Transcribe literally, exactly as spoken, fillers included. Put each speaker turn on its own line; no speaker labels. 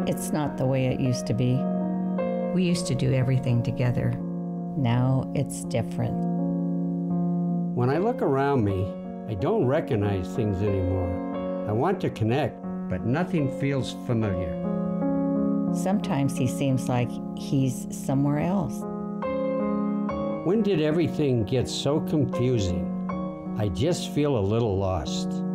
It's not the way it used to be. We used to do everything together. Now it's different.
When I look around me, I don't recognize things anymore. I want to connect, but nothing feels familiar.
Sometimes he seems like he's somewhere else.
When did everything get so confusing? I just feel a little lost.